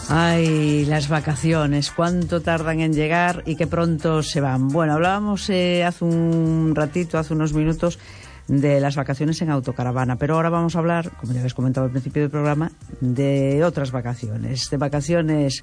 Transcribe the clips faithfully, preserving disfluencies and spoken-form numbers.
Ay, las vacaciones, cuánto tardan en llegar y qué pronto se van. Bueno, hablábamos eh, hace un ratito, hace unos minutos, de las vacaciones en autocaravana, pero ahora vamos a hablar, como ya habéis comentado al principio del programa, de otras vacaciones, de vacaciones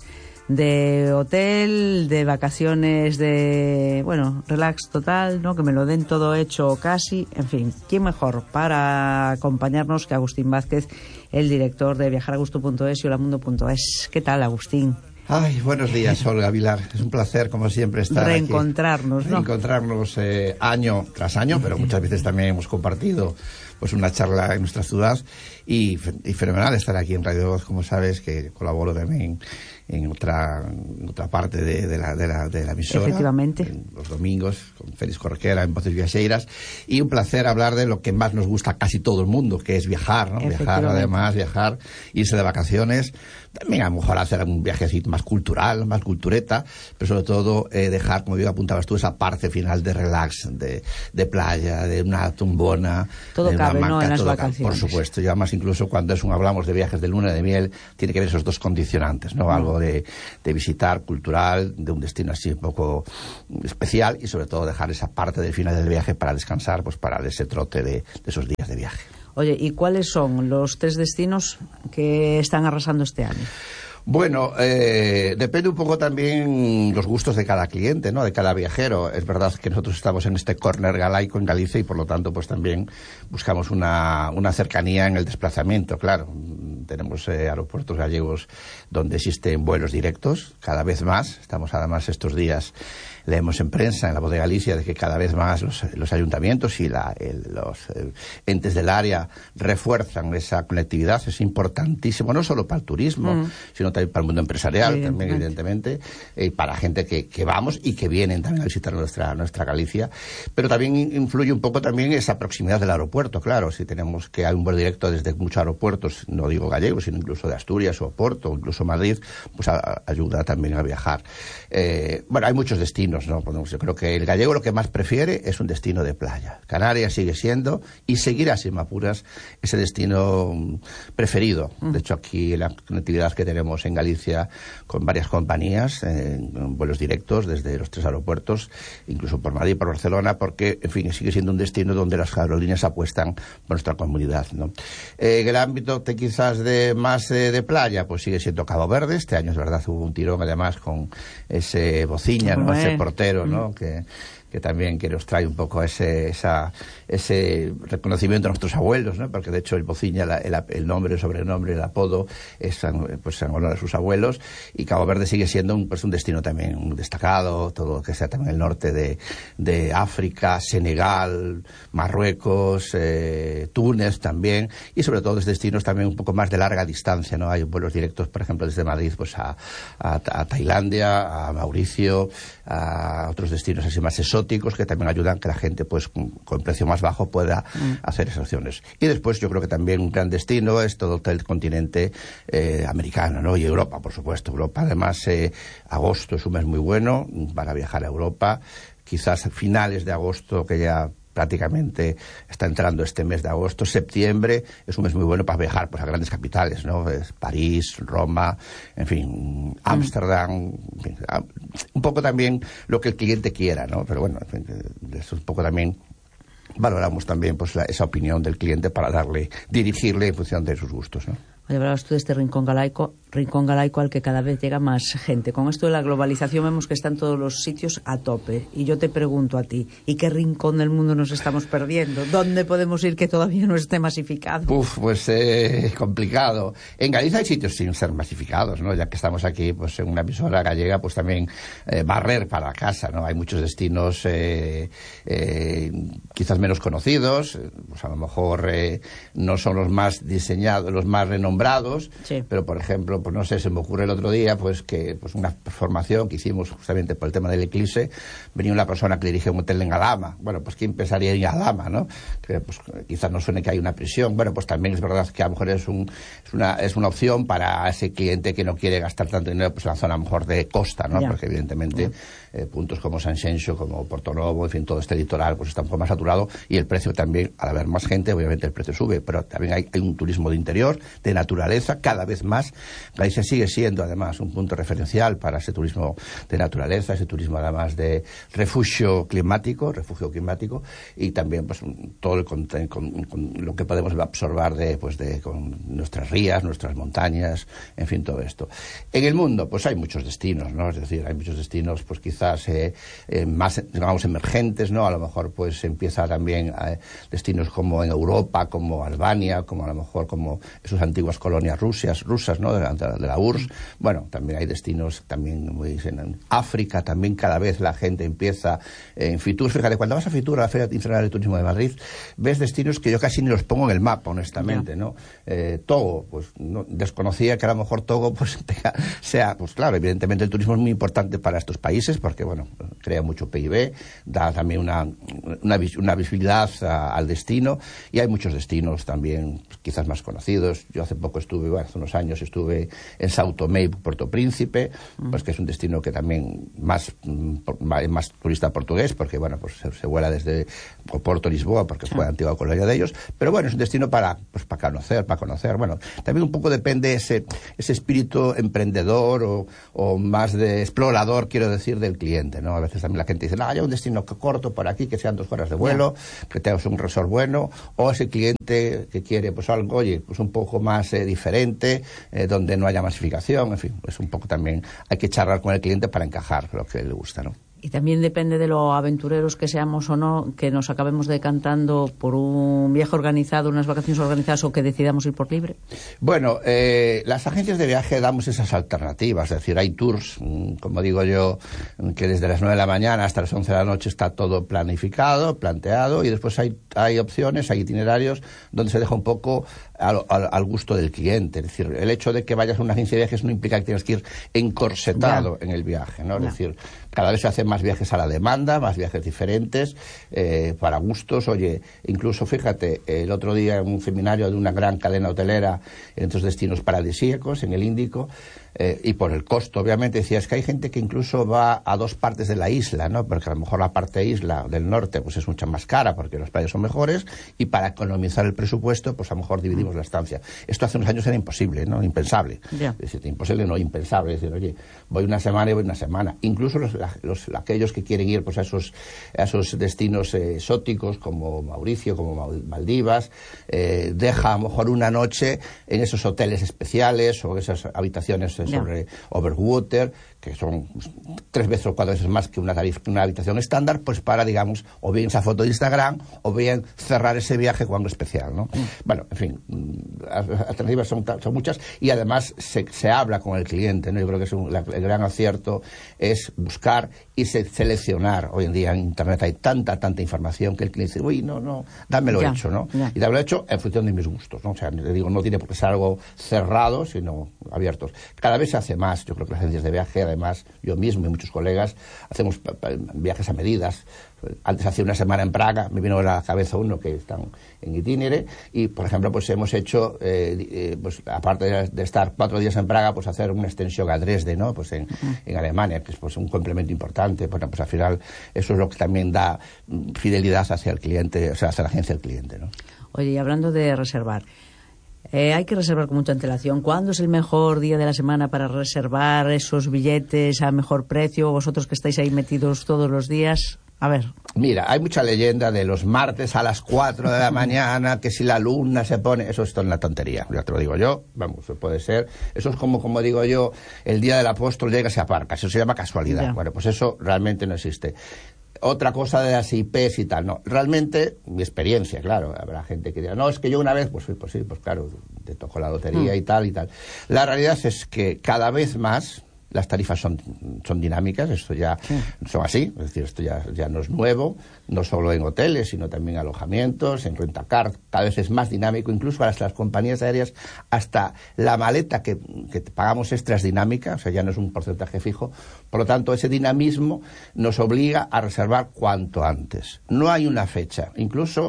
de hotel, de vacaciones de, bueno, relax total, ¿no? Que me lo den todo hecho casi, en fin, ¿quién mejor para acompañarnos que Agustín Vázquez, el director de viajar a gusto punto es y holamundo punto es? ¿Qué tal, Agustín? Ay, buenos días, Olga Vilar. Es un placer, como siempre, estar Reencontrarnos, aquí. ¿no? Reencontrarnos eh, año tras año, pero muchas veces también hemos compartido pues una charla en nuestra ciudad y, y fenomenal estar aquí en Radio Voz, como sabes, que colaboro también en otra, en otra parte de, de, la, de, la, de la emisora. Efectivamente. Los domingos, con Félix Correquera en Voces Viaxeiras. Y un placer hablar de lo que más nos gusta a casi todo el mundo, que es viajar, ¿no? Viajar, además, viajar, irse de vacaciones. También a lo mejor hacer un viaje así más cultural, más cultureta, pero sobre todo eh, dejar, como bien apuntabas tú, esa parte final de relax, de, de playa, de una tumbona. Todo de una cabe, hamaca, ¿no? En las todo vacaciones. Cabe, por supuesto. Y además, incluso cuando es un, hablamos de viajes de luna de miel, tiene que ver esos dos condicionantes, ¿no? Mm. Algo de, de visitar cultural, de un destino así un poco especial y sobre todo dejar esa parte del final del viaje para descansar, pues para ese trote de, de esos días de viaje. Oye, ¿y cuáles son los tres destinos que están arrasando este año? Bueno, eh, depende un poco también los gustos de cada cliente, ¿no? De cada viajero. Es verdad que nosotros estamos en este córner galaico en Galicia y por lo tanto pues también buscamos una, una cercanía en el desplazamiento, claro. Tenemos eh, aeropuertos gallegos donde existen vuelos directos, cada vez más. Estamos además estos días, leemos en prensa, en La Voz de Galicia, de que cada vez más los, los ayuntamientos y la, el, los eh, entes del área refuerzan esa conectividad. Es importantísimo, no solo para el turismo, mm. sino también para el mundo empresarial, sí, también evidentemente, y eh, para gente que, que vamos y que vienen también a visitar nuestra, nuestra Galicia. Pero también influye un poco también esa proximidad del aeropuerto, claro. Si tenemos que hay un vuelo directo desde muchos aeropuertos, no digo gallegos, sino incluso de Asturias o Oporto, o incluso Madrid, pues a, a, ayuda también a viajar. Eh, bueno, hay muchos destinos, ¿no? Yo creo que el gallego lo que más prefiere es un destino de playa. Canarias sigue siendo y seguirá, sin apuras, ese destino preferido. Mm. De hecho, aquí la conectividad que tenemos en Galicia con varias compañías, eh, vuelos directos desde los tres aeropuertos, incluso por Madrid y por Barcelona, porque, en fin, sigue siendo un destino donde las aerolíneas apuestan por nuestra comunidad, ¿no? Eh, el ámbito de quizás de más eh, de playa, pues sigue siendo Cabo Verde. Este año, es verdad, hubo un tirón, además, con ese Bociña, ¿no? Ese portero, ¿no? Mm. Que, que también que nos trae un poco ese, esa, ese reconocimiento a nuestros abuelos, ¿no? Porque de hecho el Bociña, la, el, el nombre, el sobrenombre, el apodo es pues en honor a sus abuelos, y Cabo Verde sigue siendo un, pues un destino también destacado, todo lo que sea también el norte de, de África, Senegal, Marruecos, eh, Túnez también, y sobre todo destinos también un poco más de larga distancia, ¿no? Hay vuelos directos, por ejemplo, desde Madrid pues a, a, a Tailandia, a Mauricio, a otros destinos así más exóticos que también ayudan a que la gente pues con, con precio más bajo pueda mm. hacer esas opciones. Y después yo creo que también un gran destino es todo el continente eh, americano, ¿no? Y Europa, por supuesto. Europa, además, eh, agosto es un mes muy bueno para viajar a Europa. Quizás a finales de agosto, que ya prácticamente está entrando este mes de agosto, septiembre es un mes muy bueno para viajar pues a grandes capitales, ¿no? Es París, Roma, en fin, Ámsterdam, en fin, un poco también lo que el cliente quiera, ¿no? Pero bueno, en fin, eso es un poco también valoramos también pues la, esa opinión del cliente para darle, dirigirle en función de sus gustos, ¿no? Oye, hablabas tú de este rincón galaico, rincón galaico al que cada vez llega más gente. Con esto de la globalización vemos que están todos los sitios a tope. Y yo te pregunto a ti, ¿y qué rincón del mundo nos estamos perdiendo? ¿Dónde podemos ir que todavía no esté masificado? Uf, pues eh, complicado. En Galicia hay sitios sin ser masificados, ¿no? Ya que estamos aquí, pues en una emisora gallega, pues también eh, barrer para casa, ¿no? Hay muchos destinos eh, eh, quizás menos conocidos, pues a lo mejor eh, no son los más diseñados, los más renombrados, sí. Pero por ejemplo, pues no sé, se me ocurre el otro día pues que pues una formación que hicimos justamente por el tema del eclipse, venía una persona que dirige un hotel en Alhama. Bueno, pues ¿quién pensaría en Alhama, no? Que pues quizás no suene que hay una prisión. Bueno, pues también es verdad que a lo mejor es un es una es una opción para ese cliente que no quiere gastar tanto dinero, pues en la zona a lo mejor de costa, ¿no? Ya. Porque evidentemente eh, puntos como Sanxenxo, como Portonovo, en fin, todo este litoral pues está un poco más saturado y el precio también, al haber más gente, obviamente el precio sube, pero también hay, hay un turismo de interior, de naturaleza, cada vez más, Galicia sigue siendo además un punto referencial para ese turismo de naturaleza, ese turismo además de refugio climático, refugio climático, y también pues todo el con, con, con lo que podemos absorber de, pues, de con nuestras rías, nuestras montañas, en fin, todo esto. En el mundo pues hay muchos destinos, ¿no? Es decir, hay muchos destinos pues quizás eh, eh, más, digamos, emergentes, ¿no? A lo mejor pues empieza también eh, destinos como en Europa, como Albania, como a lo mejor como esas antiguas colonias rusas, rusas, ¿no? De la, de la U R S S. Bueno, también hay destinos también muy en África, también cada vez la gente empieza eh, en Fitur. Fíjate, cuando vas a Fitur, a la Feria Internacional de Turismo de Madrid, ves destinos que yo casi ni los pongo en el mapa, honestamente, yeah. ¿no? Eh, Togo, pues no, desconocía que a lo mejor Togo pues tenga, sea, pues claro, evidentemente el turismo es muy importante para estos países porque, bueno, crea mucho P I B, da también una, una, una visibilidad a, al destino, y hay muchos destinos también pues, quizás más conocidos. Yo hace poco estuve, bueno, hace unos años estuve en Sao Tomé y Puerto Príncipe, mm. pues que es un destino que también más, más turista portugués, porque bueno, pues se, se vuela desde Porto Lisboa, porque sí. fue la antigua colonia de ellos, pero bueno, es un destino para, pues, para conocer, para conocer. Bueno, también un poco depende ese, ese espíritu emprendedor o, o más de explorador, quiero decir, del cliente, ¿no? A veces también la gente dice, no, hay un destino corto por aquí, que sean dos horas de vuelo, yeah. que tengas un resort bueno, o ese cliente que quiere pues algo, oye, pues un poco más eh, diferente, eh, donde no haya masificación, en fin, es un poco también, hay que charlar con el cliente para encajar lo que le gusta, ¿no? Y también depende de lo aventureros que seamos o no, que nos acabemos decantando por un viaje organizado, unas vacaciones organizadas, o que decidamos ir por libre. Bueno, eh, las agencias de viaje damos esas alternativas, es decir, hay tours, como digo yo, que desde las nueve de la mañana hasta las once de la noche está todo planificado, planteado, y después hay, hay opciones, hay itinerarios donde se deja un poco al, al, al gusto del cliente. Es decir, el hecho de que vayas a una agencia de viajes no implica que tengas que ir encorsetado ya. en el viaje, ¿no? Es ya. decir, cada vez se hacen más viajes a la demanda, más viajes diferentes, eh, para gustos. Oye, incluso fíjate, el otro día en un seminario de una gran cadena hotelera en estos destinos paradisíacos, en el Índico, eh, y por el costo, obviamente, decía, es que hay gente que incluso va a dos partes de la isla, ¿no? Porque a lo mejor la parte isla del norte pues es mucho más cara porque los precios son mejores, y para economizar el presupuesto, pues a lo mejor dividimos la estancia. Esto hace unos años era imposible, ¿no? Impensable. Yeah. Es decir, imposible, no imensable. Es decir, oye, voy una semana y voy una semana. Incluso los, los, aquellos que quieren ir pues a esos, a esos destinos eh, exóticos como Mauricio, como Maldivas, eh, deja a lo mejor una noche en esos hoteles especiales o esas habitaciones eh, sobre yeah. overwater, que son tres veces o cuatro veces más que una, tarifa, una habitación estándar, pues para, digamos, o bien esa foto de Instagram, o bien cerrar ese viaje con algo especial, ¿no? Mm. Bueno, en fin, alternativas son, son muchas, y además se, se habla con el cliente, ¿no? Yo creo que es un, la, el gran acierto es buscar y se, seleccionar. Hoy en día en Internet hay tanta, tanta información que el cliente dice, uy, no, no, dámelo ya, hecho, ¿no? Ya. Y dámelo hecho en función de mis gustos, ¿no? O sea, le digo, no tiene por qué ser algo cerrado, sino abiertos. Cada vez se hace más, yo creo que las agencias de viaje, además, yo mismo y muchos colegas hacemos viajes a medidas. Antes hacía una semana en Praga, me vino a la cabeza uno que están en itinere, y por ejemplo pues hemos hecho eh, eh, pues aparte de, de estar cuatro días en Praga, pues hacer una extensión a Dresde, ¿no? Pues en, uh-huh. en Alemania, que es pues un complemento importante. Bueno, pues al final eso es lo que también da fidelidad hacia el cliente, o sea, hacia la agencia del cliente, ¿no? Oye, y hablando de reservar, Eh, hay que reservar con mucha antelación. ¿Cuándo es el mejor día de la semana para reservar esos billetes a mejor precio? Vosotros que estáis ahí metidos todos los días, a ver. Mira, hay mucha leyenda de los martes a las cuatro de la mañana, que si la luna se pone, eso es toda una tontería, ya te lo digo yo, vamos, puede ser, eso es como, como digo yo, el día del apóstol llega y se aparca, eso se llama casualidad. Ya. Bueno, pues eso realmente no existe. Otra cosa de las I Pes y tal, no. Realmente, mi experiencia, claro, habrá gente que dirá, no, es que yo una vez, pues, pues sí, pues claro, te tocó la lotería mm. y tal y tal. La realidad es que cada vez más las tarifas son, son dinámicas, esto ya sí. son así, es decir, esto ya, ya no es nuevo, no solo en hoteles, sino también en alojamientos, en rentacar, cada vez es más dinámico, incluso para las compañías aéreas, hasta la maleta que, que pagamos extra es dinámica, o sea, ya no es un porcentaje fijo, por lo tanto, ese dinamismo nos obliga a reservar cuanto antes. No hay una fecha, incluso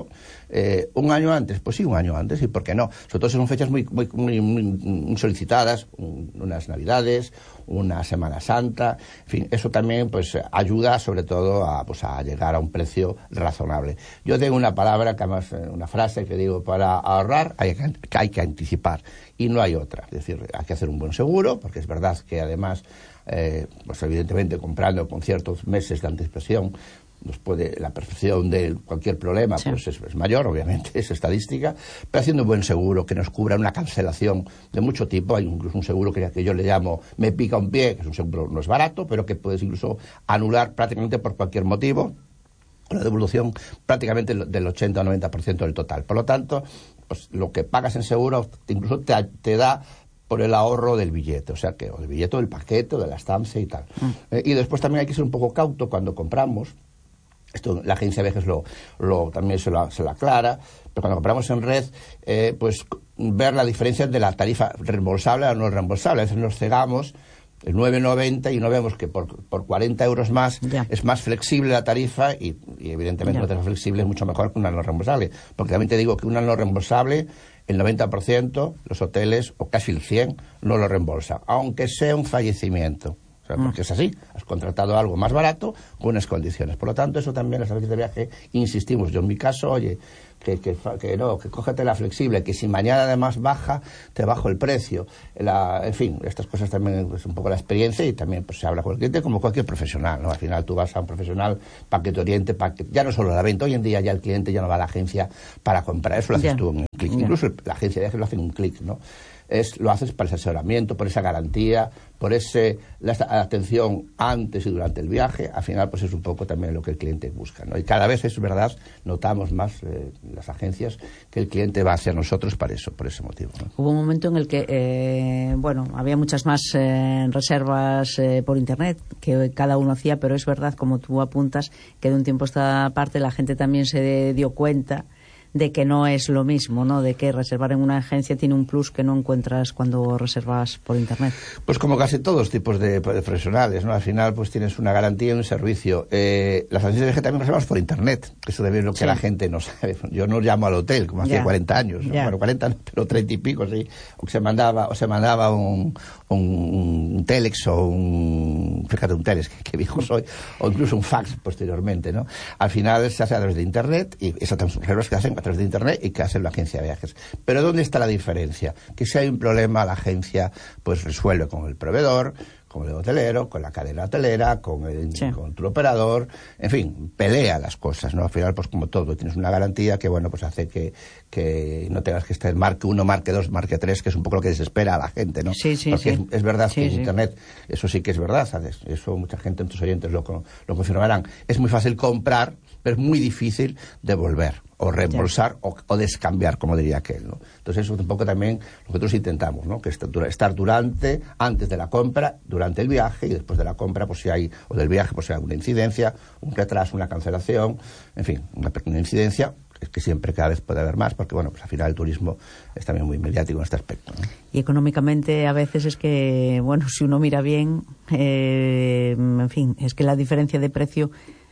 Eh, ¿Un año antes? Pues sí, un año antes, y por qué no. Sobre todo son fechas muy, muy, muy, muy solicitadas, un, unas Navidades, una Semana Santa, en fin, eso también pues ayuda sobre todo a, pues, a llegar a un precio razonable. Yo tengo una palabra, que además, una frase que digo, para ahorrar hay que, hay que anticipar, y no hay otra. Es decir, hay que hacer un buen seguro, porque es verdad que además, eh, pues evidentemente comprando con ciertos meses de anticipación, nos puede, la percepción de cualquier problema sí. pues es, es mayor, obviamente, es estadística, pero haciendo un buen seguro que nos cubra una cancelación de mucho tipo. Hay incluso un seguro que, que yo le llamo me pica un pie, que es un seguro, no es barato, pero que puedes incluso anular prácticamente por cualquier motivo, con la devolución prácticamente del ochenta o noventa por ciento del total. Por lo tanto, pues lo que pagas en seguro incluso te, te da por el ahorro del billete, o sea que, o del billete del paquete, o de la estancia y tal. Mm. Eh, y después también hay que ser un poco cauto cuando compramos. Esto la agencia de viajes lo, lo, también se lo, se lo aclara, pero cuando compramos en red, eh, pues ver la diferencia de la tarifa reembolsable a no reembolsable. A veces nos cegamos el nueve noventa y no vemos que por, por cuarenta euros más ya. Es más flexible la tarifa y, y evidentemente ya. La tarifa flexible es mucho mejor que una no reembolsable. Porque también te digo que una no reembolsable, el noventa por ciento, los hoteles, o casi el cien por ciento, no lo reembolsa, aunque sea un fallecimiento. Porque es así, has contratado algo más barato con unas condiciones. Por lo tanto, eso también las agencias de viaje insistimos. Yo en mi caso, oye, que, que, que no, que cógete la flexible, que si mañana además baja, te bajo el precio. La, en fin, estas cosas también es pues, un poco la experiencia, y también pues se habla con el cliente como cualquier profesional, ¿no? Al final tú vas a un profesional para que te oriente, para que, ya no solo la venta, hoy en día ya el cliente ya no va a la agencia para comprar, eso lo haces yeah. tú en un clic. Yeah. Incluso la agencia de viajes lo hace en un clic, ¿no? Es, lo haces por ese asesoramiento, por esa garantía, por ese la atención antes y durante el viaje. Al final pues es un poco también lo que el cliente busca, ¿no? Y cada vez es verdad, notamos más eh, las agencias que el cliente va hacia nosotros para eso, por ese motivo, ¿no? Hubo un momento en el que eh, bueno, había muchas más eh, reservas eh, por internet que cada uno hacía, pero es verdad, como tú apuntas, que de un tiempo a esta parte la gente también se dio cuenta de que no es lo mismo, ¿no? De que reservar en una agencia tiene un plus que no encuentras cuando reservas por internet. Pues como casi todos tipos de, de profesionales, ¿no? Al final pues tienes una garantía y un servicio. Eh, las agencias de viaje también reservamos por internet, que eso debe ser lo que sí. La gente no sabe. Yo no llamo al hotel como hace cuarenta años, ¿no? Bueno, cuarenta, pero treinta y pico, sí. O se mandaba, o se mandaba un, un, un telex o un, fíjate, un telex, que, que viejo soy, o incluso un fax posteriormente, ¿no? Al final se hace a través de internet, y esas son reservas que hacen a través de internet y que hace la agencia de viajes. Pero ¿dónde está la diferencia? Que si hay un problema, la agencia pues resuelve con el proveedor, con el hotelero, con la cadena hotelera, con el sí. con tu operador, en fin, pelea las cosas, ¿no? Al final, pues como todo, tienes una garantía que, bueno, pues hace que, que no tengas que estar marque uno, marque dos, marque tres, que es un poco lo que desespera a la gente, ¿no? Sí, sí, Porque sí. Es, es verdad sí, que en sí. internet, eso sí que es verdad, ¿sabes? Eso mucha gente, muchos oyentes lo, lo confirmarán. Es muy fácil comprar, pero es muy difícil devolver o reembolsar o, o descambiar, como diría aquel, ¿no? Entonces eso es un poco también lo que nosotros intentamos, ¿no? Que estar durante, antes de la compra, durante el viaje, y después de la compra, pues si hay, o del viaje, pues si hay alguna incidencia, un retraso, una cancelación, en fin, una pequeña incidencia, es que siempre cada vez puede haber más, porque bueno, pues al final el turismo es también muy mediático en este aspecto, ¿no? Y económicamente a veces es que, bueno, si uno mira bien, eh, en fin, es que la diferencia de precio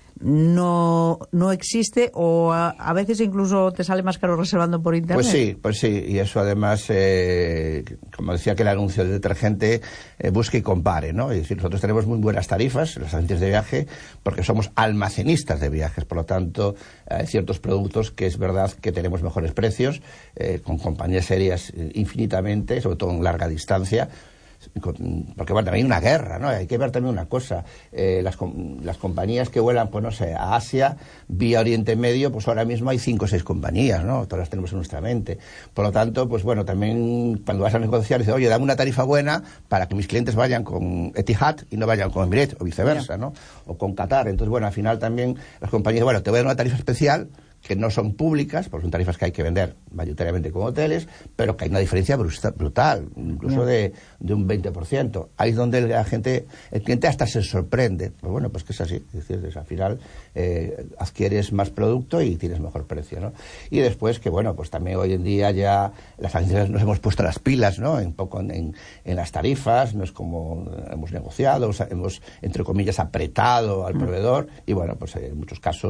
no no existe, o a, a veces incluso te sale más caro reservando por internet. Pues sí, pues sí, y eso además, eh, como decía que el anuncio del detergente, eh, busque y compare, ¿no? Es decir, nosotros tenemos muy buenas tarifas, las agencias de viaje, porque somos almacenistas de viajes, por lo tanto, hay ciertos productos que es verdad que tenemos mejores precios, eh, con compañías serias eh, infinitamente, sobre todo en larga distancia. Porque bueno, también hay una guerra, ¿no? Hay que ver también una cosa, eh, las, las compañías que vuelan, pues no sé, a Asia, vía Oriente Medio, pues ahora mismo hay cinco o seis compañías, ¿no? Todas las tenemos en nuestra mente. Por lo tanto, pues bueno, también cuando vas a negociar, dices, oye, dame una tarifa buena para que mis clientes vayan con Etihad y no vayan con Emirates, o viceversa, ¿no? O con Qatar. Entonces, bueno, al final también las compañías, bueno, te voy a dar una tarifa especial, que no son públicas, porque son tarifas que hay que vender mayoritariamente con hoteles, pero que hay una diferencia brutal, incluso de, de un veinte por ciento. Ahí es donde la gente, el cliente hasta se sorprende. Pues bueno, pues que es así. Es decir, es, al final eh, adquieres más producto y tienes mejor precio, ¿no? Y después que, bueno, pues también hoy en día ya las agencias nos hemos puesto las pilas, ¿no? Un poco en, en, en las tarifas, no es como hemos negociado, o sea, hemos, entre comillas, apretado al proveedor, y bueno, pues en muchos casos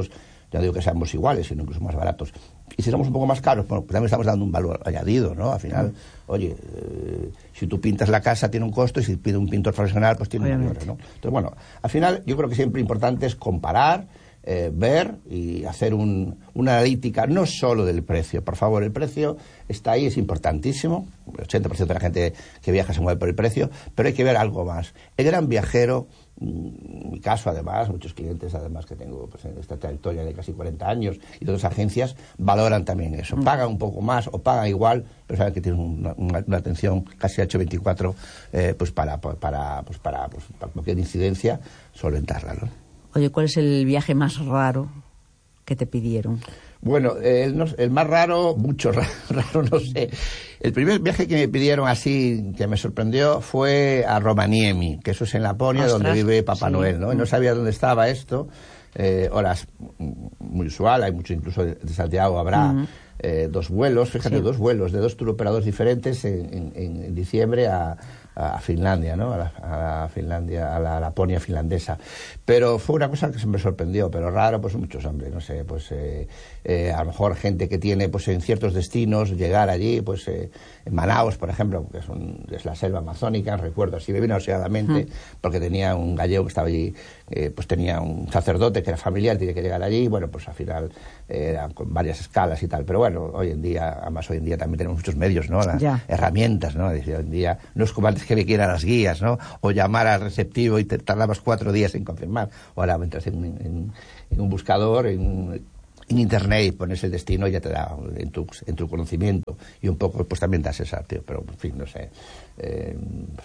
ya digo que seamos iguales, sino incluso más baratos. Y si somos un poco más caros, bueno, pues también estamos dando un valor añadido, ¿no? Al final, oye, eh, si tú pintas la casa tiene un costo y si pide un pintor profesional, pues tiene un valor, ¿no? Entonces, bueno, al final yo creo que siempre importante es comparar, eh, ver y hacer un, una analítica no solo del precio. Por favor, el precio está ahí, es importantísimo. El ochenta por ciento de la gente que viaja se mueve por el precio, pero hay que ver algo más. El gran viajero, en mi caso además, muchos clientes además que tengo pues, en esta trayectoria de casi cuarenta años y todas las agencias valoran también eso, pagan un poco más o pagan igual, pero saben que tienen una, una, una atención casi ocho veinticuatro eh, pues para, para, pues para, pues para cualquier incidencia solventarla, ¿no? Oye, ¿cuál es el viaje más raro que te pidieron? Bueno, el, el más raro, mucho raro, raro, no sé. El primer viaje que me pidieron así, que me sorprendió, fue a Rovaniemi, que eso es en Laponia, Ostras, donde vive Papá sí. Noel, ¿no? Y no sabía dónde estaba esto. Eh, horas muy usual, hay mucho, incluso de, de Santiago habrá uh-huh. eh, dos vuelos, fíjate, sí. dos vuelos de dos turoperadores diferentes en, en, en diciembre a, a Finlandia, ¿no? A la, a la Finlandia, a la Laponia finlandesa. Pero fue una cosa que se me sorprendió, pero raro, pues muchos, hombre, no sé, pues eh, eh, a lo mejor gente que tiene, pues en ciertos destinos, llegar allí, pues eh, en Manaus, por ejemplo, que es, un, es la selva amazónica, recuerdo así, me vino oseadamente, mm. porque tenía un gallego que estaba allí, eh, pues tenía un sacerdote que era familiar, tiene que llegar allí, bueno, pues al final eh, con varias escalas y tal, pero bueno, hoy en día, además hoy en día también tenemos muchos medios, ¿no? Las yeah. herramientas, ¿no? Es decir, hoy en día no es como antes que me quieran las guías, ¿no? O llamar al receptivo y te tardabas cuatro días en confirmar. Ahora entras en, en, en un buscador, en, en internet, pones el destino y ya te da en tu, en tu conocimiento y un poco pues también das esa, tío, pero en fin, no sé. Eh,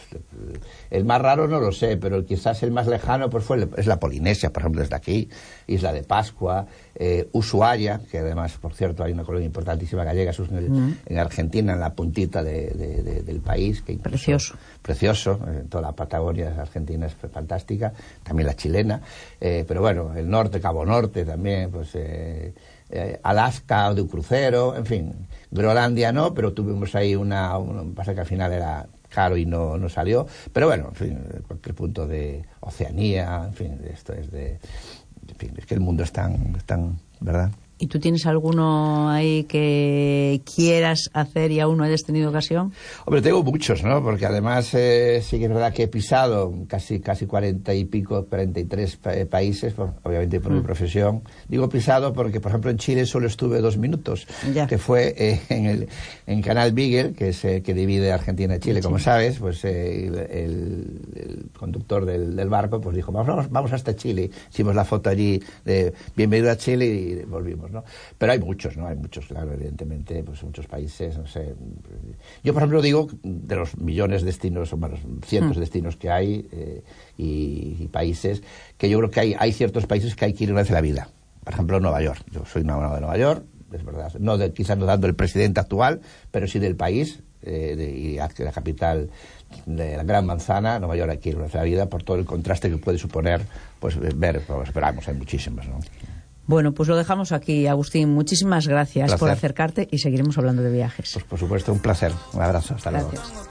el más raro no lo sé, pero quizás el más lejano pues fue es la Polinesia, por ejemplo, desde aquí, Isla de Pascua, eh, Ushuaia, que además, por cierto, hay una colonia importantísima gallega en, el, mm. en Argentina, en la puntita de, de, de, del país, que incluso, precioso, precioso, eh, toda la Patagonia argentina es fantástica, también la chilena, eh, pero bueno, el norte, Cabo Norte también, pues eh, eh, Alaska de un crucero, en fin, Groenlandia no, pero tuvimos ahí una, una pasa que al final era caro y no, no salió, pero bueno, en fin, cualquier punto de Oceanía, en fin, esto es de, en fin, es que el mundo es tan, es tan, ¿verdad? ¿Y tú tienes alguno ahí que quieras hacer y aún no hayas tenido ocasión? Hombre, tengo muchos, ¿no? Porque además eh, sí que es verdad que he pisado casi casi cuarenta y pico, cuarenta y tres pa- países, por, obviamente por mm. mi profesión. Digo pisado porque, por ejemplo, en Chile solo estuve dos minutos, ya. que fue eh, en el en Canal Beagle, que es eh, que divide Argentina y Chile, como sabes, pues eh, el, el conductor del, del barco pues dijo, vamos, vamos hasta Chile. Hicimos la foto allí de bienvenido a Chile y volvimos, ¿no? Pero hay muchos, ¿no? Hay muchos, claro, evidentemente, pues muchos países, no sé. Yo, por ejemplo, digo, de los millones de destinos, o bueno, cientos de destinos que hay eh, y, y países, que yo creo que hay, hay ciertos países que hay que ir una vez en la vida. Por ejemplo, Nueva York. Yo soy enamorado de Nueva York, es verdad. No de, quizás no dando el presidente actual, pero sí del país, eh, de, y de la capital de la Gran Manzana. Nueva York hay que ir una vez en la vida por todo el contraste que puede suponer, pues ver, pues, esperamos, hay muchísimos, ¿no? Bueno, pues lo dejamos aquí, Agustín. Muchísimas gracias por acercarte y seguiremos hablando de viajes. Pues por supuesto, un placer. Un abrazo. Hasta luego. Gracias.